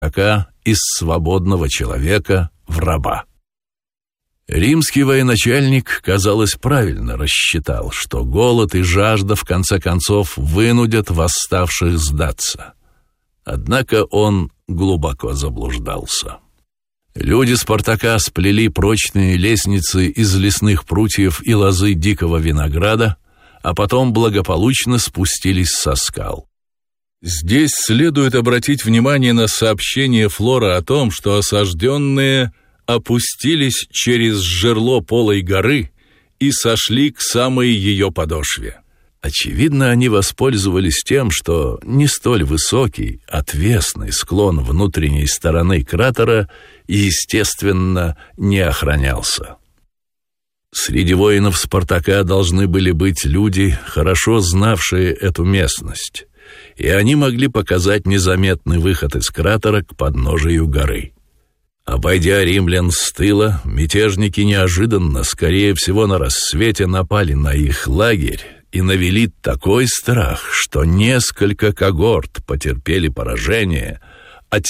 Спартака из свободного человека в раба. Римский военачальник, казалось, правильно рассчитал, что голод и жажда в конце концов вынудят восставших сдаться. Однако он глубоко заблуждался. Люди Спартака сплели прочные лестницы из лесных прутьев и лозы дикого винограда, а потом благополучно спустились со скал. Здесь следует обратить внимание на сообщение Флора о том, что осажденные опустились через жерло полой горы и сошли к самой ее подошве. Очевидно, они воспользовались тем, что не столь высокий, отвесный склон внутренней стороны кратера, естественно, не охранялся. Среди воинов Спартака должны были быть люди, хорошо знавшие эту местность, и они могли показать незаметный выход из кратера к подножию горы. Обойдя римлян с тыла, мятежники неожиданно, скорее всего на рассвете, напали на их лагерь и навели такой страх, что несколько когорт потерпели поражение от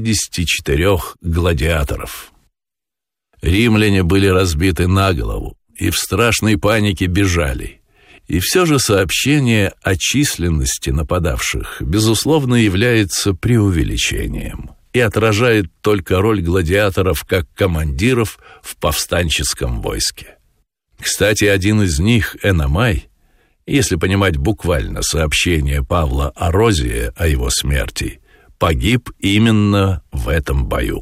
74 гладиаторов. Римляне были разбиты на голову и в страшной панике бежали. И все же сообщение о численности нападавших, безусловно, является преувеличением и отражает только роль гладиаторов как командиров в повстанческом войске. Кстати, один из них, Эномай, если понимать буквально сообщение Павла Орозия о его смерти, погиб именно в этом бою.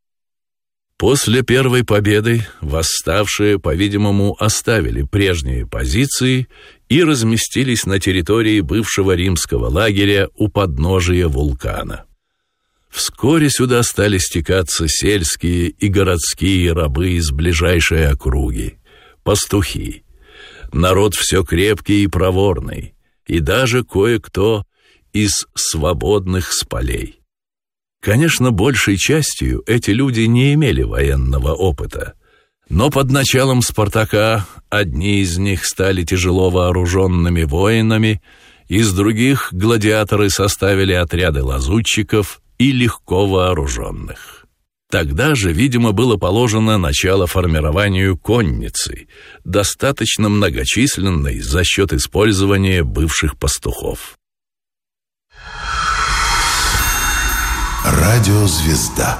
После первой победы восставшие, по-видимому, оставили прежние позиции и разместились на территории бывшего римского лагеря у подножия вулкана. Вскоре сюда стали стекаться сельские и городские рабы из ближайшей округи, пастухи. Народ все крепкий и проворный, и даже кое-кто из свободных с полей. Конечно, большей частью эти люди не имели военного опыта, но под началом Спартака одни из них стали тяжело вооруженными воинами, из других гладиаторы составили отряды лазутчиков и легко вооруженных. Тогда же, видимо, было положено начало формированию конницы, достаточно многочисленной за счет использования бывших пастухов. Радиозвезда.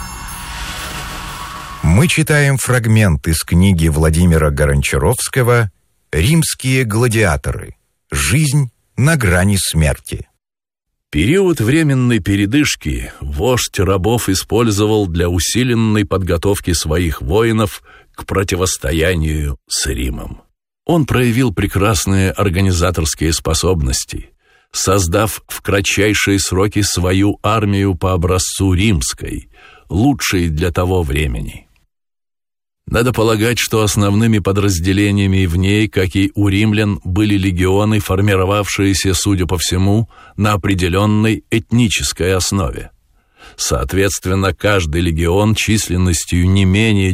Мы читаем фрагмент из книги Владимира Горончаровского «Римские гладиаторы. Жизнь на грани смерти». Период временной передышки вождь рабов использовал для усиленной подготовки своих воинов к противостоянию с Римом. Он проявил прекрасные организаторские способности, создав в кратчайшие сроки свою армию по образцу римской, лучшей для того времени. Надо полагать, что основными подразделениями в ней, как и у римлян, были легионы, формировавшиеся, судя по всему, на определенной этнической основе. Соответственно, каждый легион численностью не менее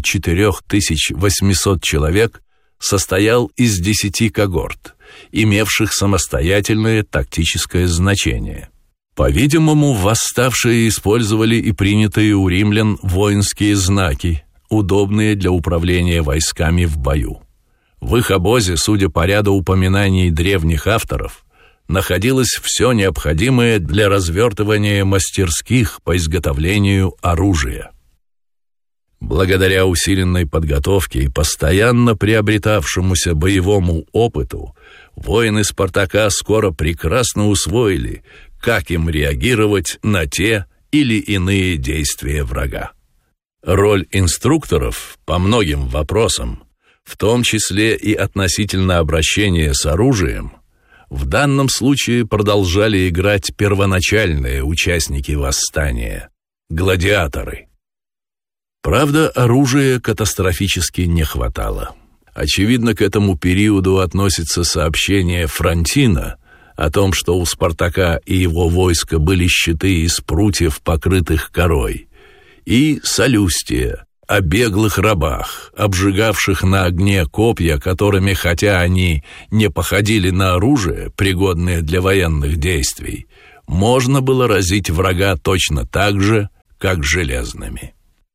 4800 человек состоял из 10 когорт, имевших самостоятельное тактическое значение. По-видимому, восставшие использовали и принятые у римлян воинские знаки, удобные для управления войсками в бою. В их обозе, судя по ряду упоминаний древних авторов, находилось все необходимое для развертывания мастерских по изготовлению оружия. Благодаря усиленной подготовке и постоянно приобретавшемуся боевому опыту, воины Спартака скоро прекрасно усвоили, как им реагировать на те или иные действия врага. Роль инструкторов по многим вопросам, в том числе и относительно обращения с оружием, в данном случае продолжали играть первоначальные участники восстания – гладиаторы. Правда, оружия катастрофически не хватало. Очевидно, к этому периоду относится сообщение Фронтина о том, что у Спартака и его войска были щиты из прутьев, покрытых корой, и Салюстия о беглых рабах, обжигавших на огне копья, которыми, хотя они не походили на оружие, пригодное для военных действий, можно было разить врага точно так же, как железными.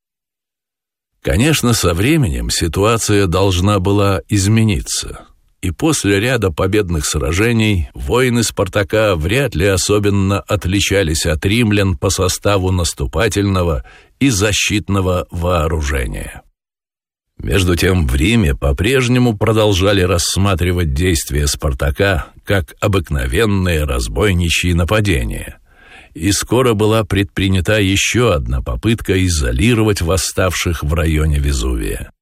Конечно, со временем ситуация должна была измениться, и после ряда победных сражений воины Спартака вряд ли особенно отличались от римлян по составу наступательного и защитного вооружения. Между тем в Риме по-прежнему продолжали рассматривать действия Спартака как обыкновенные разбойничьи нападения, и скоро была предпринята еще одна попытка изолировать восставших в районе Везувия.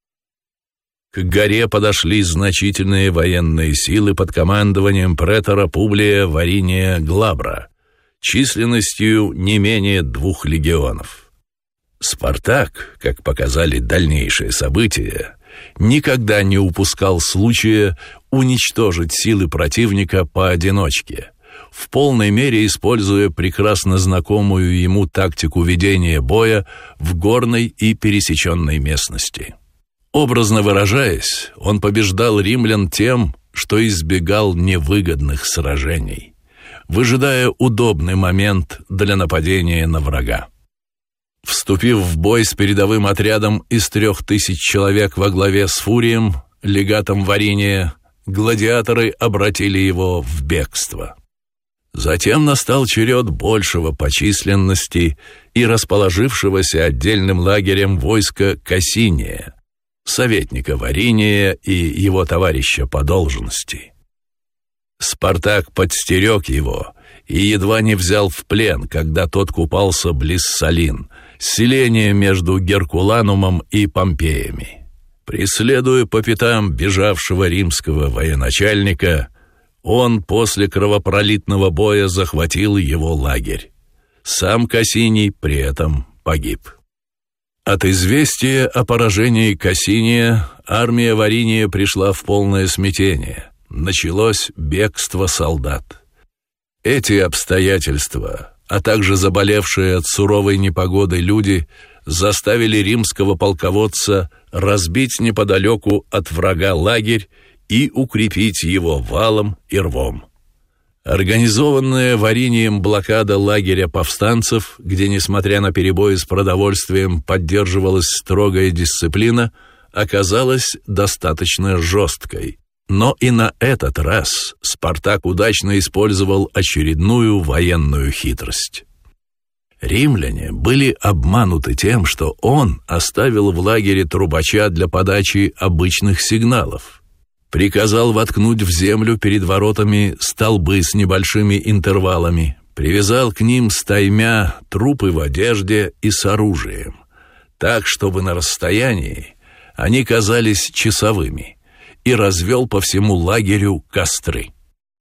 К горе подошли значительные военные силы под командованием претора Публия Вариния Глабра, численностью не менее 2 легионов. Спартак, как показали дальнейшие события, никогда не упускал случая уничтожить силы противника поодиночке, в полной мере используя прекрасно знакомую ему тактику ведения боя в горной и пересеченной местности. Образно выражаясь, он побеждал римлян тем, что избегал невыгодных сражений, выжидая удобный момент для нападения на врага. Вступив в бой с передовым отрядом из 3000 человек во главе с Фурием, легатом Вариния, гладиаторы обратили его в бегство. Затем настал черед большего по численности и расположившегося отдельным лагерем войска Кассиния, советника Вариния и его товарища по должности. Спартак подстерег его и едва не взял в плен, когда тот купался близ Салин, селения между Геркуланумом и Помпеями. Преследуя по пятам бежавшего римского военачальника, он после кровопролитного боя захватил его лагерь. Сам Кассиний при этом погиб. От известия о поражении Кассиния армия Вариния пришла в полное смятение. Началось бегство солдат. Эти обстоятельства, а также заболевшие от суровой непогоды люди, заставили римского полководца разбить неподалеку от врага лагерь и укрепить его валом и рвом. Организованная Варинием блокада лагеря повстанцев, где, несмотря на перебои с продовольствием, поддерживалась строгая дисциплина, оказалась достаточно жесткой. Но и на этот раз Спартак удачно использовал очередную военную хитрость. Римляне были обмануты тем, что он оставил в лагере трубача для подачи обычных сигналов. Приказал воткнуть в землю перед воротами столбы с небольшими интервалами, привязал к ним стаймя трупы в одежде и с оружием, так, чтобы на расстоянии они казались часовыми, и развел по всему лагерю костры.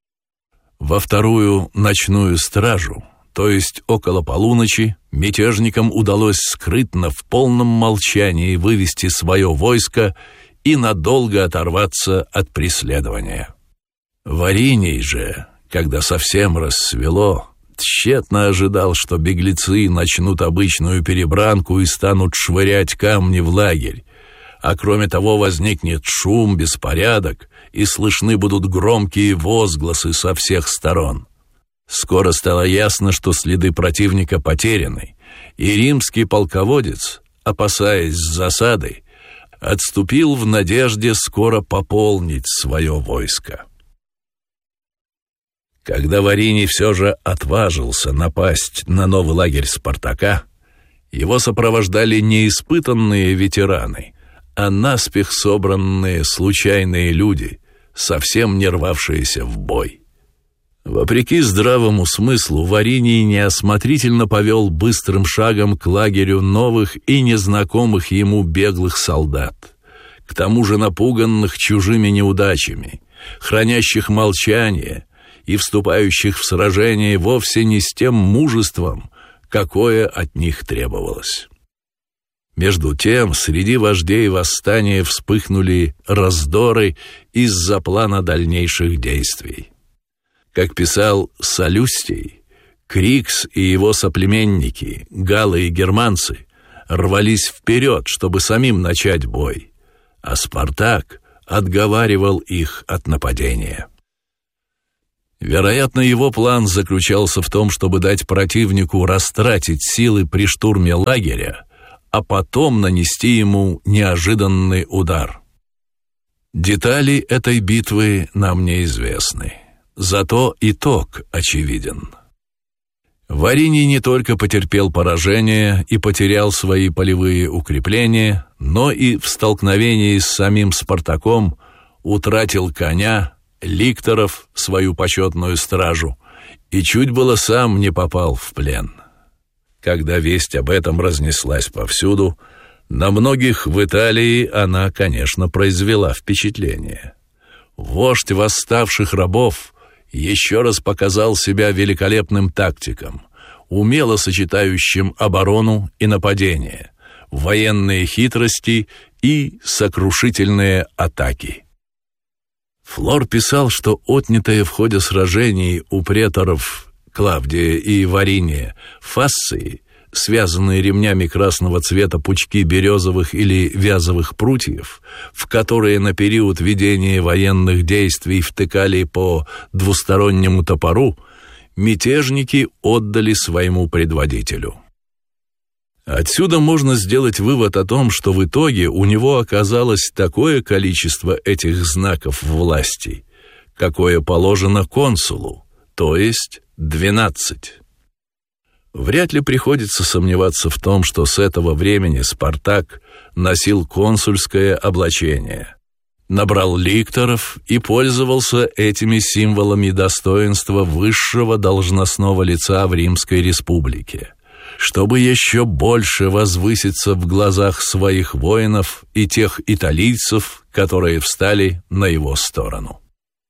Во вторую ночную стражу, то есть около полуночи, мятежникам удалось скрытно в полном молчании вывести свое войско и надолго оторваться от преследования. Вариний же, когда совсем рассвело, тщетно ожидал, что беглецы начнут обычную перебранку и станут швырять камни в лагерь, а кроме того возникнет шум, беспорядок, и слышны будут громкие возгласы со всех сторон. Скоро стало ясно, что следы противника потеряны, и римский полководец, опасаясь засады, отступил в надежде скоро пополнить свое войско. Когда Вариний все же отважился напасть на новый лагерь Спартака, его сопровождали не испытанные ветераны, а наспех собранные случайные люди, совсем не рвавшиеся в бой. Вопреки здравому смыслу, Вариний неосмотрительно повел быстрым шагом к лагерю новых и незнакомых ему беглых солдат, к тому же напуганных чужими неудачами, хранящих молчание и вступающих в сражение вовсе не с тем мужеством, какое от них требовалось. Между тем, среди вождей восстания вспыхнули раздоры из-за плана дальнейших действий. Как писал Салюстий, Крикс и его соплеменники, галлы и германцы, рвались вперед, чтобы самим начать бой, а Спартак отговаривал их от нападения. Вероятно, его план заключался в том, чтобы дать противнику растратить силы при штурме лагеря, а потом нанести ему неожиданный удар. Детали этой битвы нам неизвестны, зато итог очевиден. Вариний не только потерпел поражение и потерял свои полевые укрепления, но и в столкновении с самим Спартаком утратил коня, ликторов, свою почетную стражу, и чуть было сам не попал в плен. Когда весть об этом разнеслась повсюду, на многих в Италии она, конечно, произвела впечатление. Вождь восставших рабов еще раз показал себя великолепным тактиком, умело сочетающим оборону и нападение, военные хитрости и сокрушительные атаки. Флор писал, что отнятые в ходе сражений у преторов Клавдия и Вариния фасции, связанные ремнями красного цвета пучки березовых или вязовых прутьев, в которые на период ведения военных действий втыкали по двустороннему топору, мятежники отдали своему предводителю. Отсюда можно сделать вывод о том, что в итоге у него оказалось такое количество этих знаков власти, какое положено консулу, то есть 12. Вряд ли приходится сомневаться в том, что с этого времени Спартак носил консульское облачение, набрал ликторов и пользовался этими символами достоинства высшего должностного лица в Римской Республике, чтобы еще больше возвыситься в глазах своих воинов и тех италийцев, которые встали на его сторону.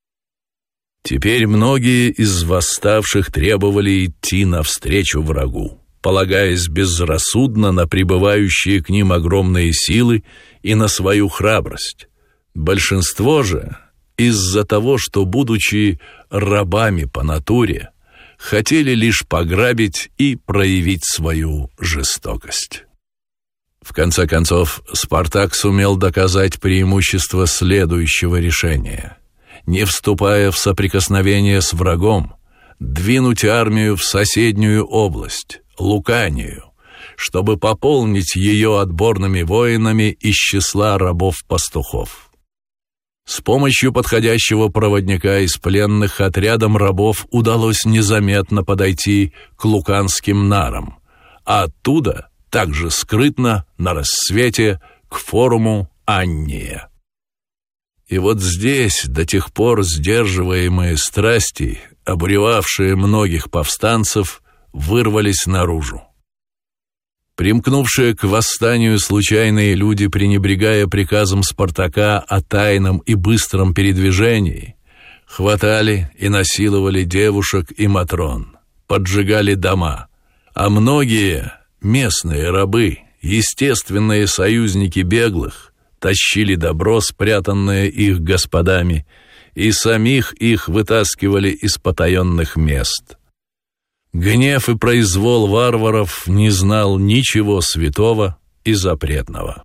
Теперь многие из восставших требовали идти навстречу врагу, полагаясь безрассудно на прибывающие к ним огромные силы и на свою храбрость. Большинство же, из-за того, что, будучи рабами по натуре, хотели лишь пограбить и проявить свою жестокость. В конце концов, Спартак сумел доказать преимущество следующего решения: не вступая в соприкосновение с врагом, двинуть армию в соседнюю область, Луканию, чтобы пополнить ее отборными воинами из числа рабов-пастухов. С помощью подходящего проводника из пленных отрядом рабов удалось незаметно подойти к луканским нарам, а оттуда также скрытно на рассвете к форуму Анния. И вот здесь, до тех пор сдерживаемые страсти, обуревавшие многих повстанцев, вырвались наружу. Примкнувшие к восстанию случайные люди, пренебрегая приказом Спартака о тайном и быстром передвижении, хватали и насиловали девушек и матрон, поджигали дома, а многие местные рабы, естественные союзники беглых, тащили добро, спрятанное их господами, и самих их вытаскивали из потаенных мест. Гнев и произвол варваров не знал ничего святого и запретного.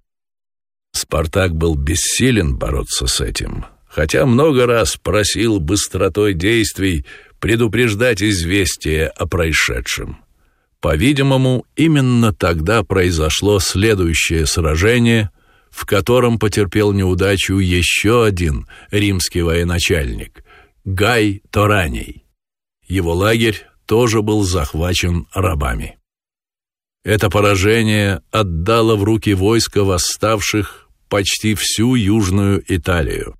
Спартак был бессилен бороться с этим, хотя много раз просил быстротой действий предупреждать известие о происшедшем. По-видимому, именно тогда произошло следующее сражение, в котором потерпел неудачу еще один римский военачальник – Гай Тораний. Его лагерь тоже был захвачен рабами. Это поражение отдало в руки войска восставших почти всю Южную Италию.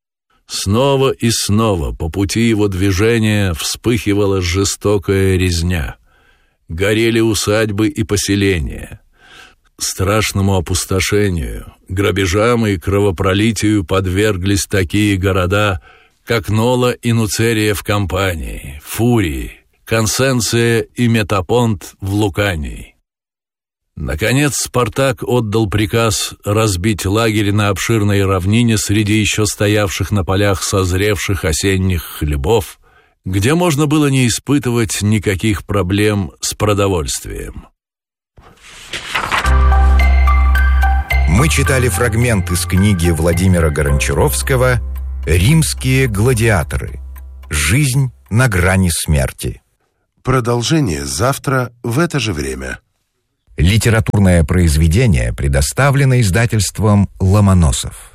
Снова и снова по пути его движения вспыхивала жестокая резня. Горели усадьбы и поселения. Страшному опустошению, грабежам и кровопролитию подверглись такие города, как Нола и Нуцерия в Кампании, Фурии, Консенция и Метапонт в Лукании. Наконец Спартак отдал приказ разбить лагерь на обширной равнине среди еще стоявших на полях созревших осенних хлебов, где можно было не испытывать никаких проблем с продовольствием. Мы читали фрагмент из книги Владимира Гончаровского «Римские гладиаторы. Жизнь на грани смерти. Продолжение завтра в это же время. Литературное произведение предоставлено издательством «Ломоносов».